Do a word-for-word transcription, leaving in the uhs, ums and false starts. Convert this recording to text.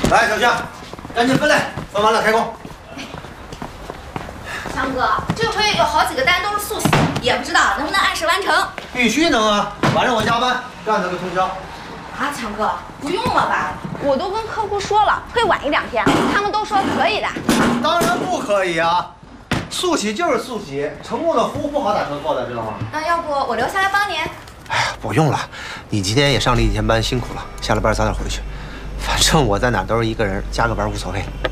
来，小夏，赶紧分类，分完了开工。 强哥，这回有好几个单都是速写，也不知道能不能按时完成。 必须能啊！晚上我加班，干到个通宵。 啊，强哥，不用了吧？ 我都跟客户说了，会晚一两天，他们都说可以的。 当然不可以啊！速写就是速写，成功的服务不好打折扣的，知道吗？ 那要不我留下来帮您？ 哎呀，不用了，你今天也上了一天班，辛苦了，下了班早点回去。反正我在哪都是一个人，加个班无所谓。